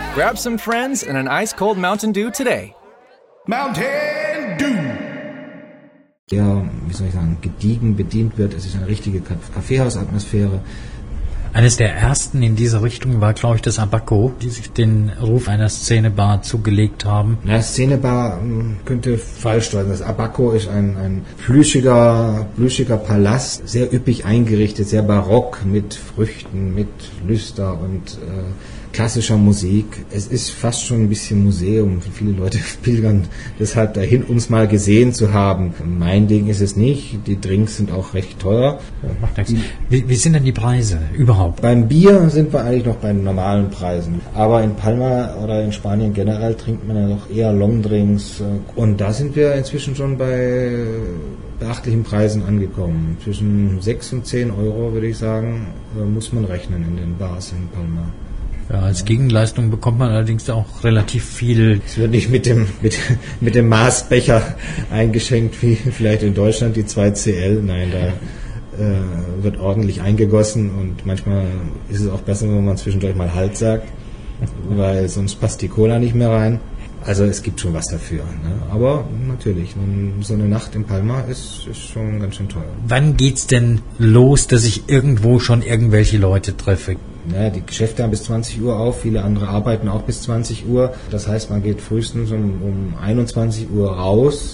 Grab some friends and an ice-cold Mountain Dew today. Mountain Dew! Ja, wie soll ich sagen, gediegen bedient wird. Es ist eine richtige Kaffeehausatmosphäre. Eines der ersten in diese Richtung war, glaube ich, das Abaco, die sich den Ruf einer Szenebar zugelegt haben. Na, Szenebar könnte falsch sein. Das Abaco ist ein plüschiger Palast, sehr üppig eingerichtet, sehr barock, mit Früchten, mit Lüster und klassischer Musik. Es ist fast schon ein bisschen Museum. Viele Leute pilgern deshalb dahin, uns mal gesehen zu haben. Mein Ding ist es nicht. Die Drinks sind auch recht teuer. Macht nichts. Wie sind denn die Preise überhaupt? Beim Bier sind wir eigentlich noch bei den normalen Preisen. Aber in Palma oder in Spanien generell trinkt man ja noch eher Longdrinks. Und da sind wir inzwischen schon bei beachtlichen Preisen angekommen. Zwischen 6 und 10 Euro, würde ich sagen, muss man rechnen in den Bars in Palma. Ja, als Gegenleistung bekommt man allerdings auch relativ viel. Es wird nicht mit dem Maßbecher eingeschenkt, wie vielleicht in Deutschland die 2CL. Nein, da wird ordentlich eingegossen und manchmal ist es auch besser, wenn man zwischendurch mal Halt sagt, weil sonst passt die Cola nicht mehr rein. Also es gibt schon was dafür. Ne? Aber natürlich, so eine Nacht in Palma ist schon ganz schön teuer. Wann geht's denn los, dass ich irgendwo schon irgendwelche Leute treffe? Ja, die Geschäfte haben bis 20 Uhr auf, viele andere arbeiten auch bis 20 Uhr. Das heißt, man geht frühestens um 21 Uhr raus.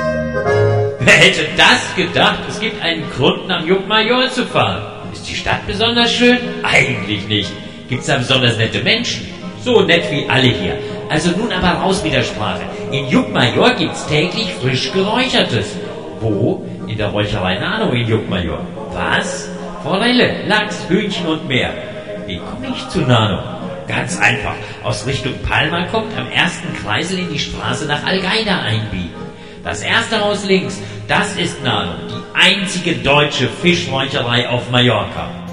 Wer hätte das gedacht? Es gibt einen Grund, nach Llucmajor zu fahren. Ist die Stadt besonders schön? Eigentlich nicht. Gibt's da besonders nette Menschen? So nett wie alle hier. Also nun aber raus mit der Sprache. In Llucmajor gibt's täglich frisch Geräuchertes. Wo? In der Räucherei Nano in Llucmajor. Was? Forelle, Lachs, Hühnchen und mehr. Wie komme ich zu Nano? Ganz einfach. Aus Richtung Palma kommt am ersten Kreisel in die Straße nach Algaida einbiegen. Das erste Haus links, das ist Nano, die einzige deutsche Fischräucherei auf Mallorca.